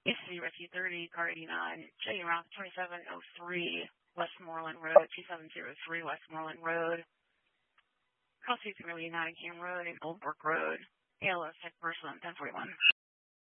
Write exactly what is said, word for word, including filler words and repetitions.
East City Rescue thirty, car eighty-nine, J Rock twenty-seven oh three, Westmoreland Road, two seven zero three Westmoreland Road, Cross three eighty-nine Nottingham Road, and Old Brook Road, A L S Tech Person ten forty-one.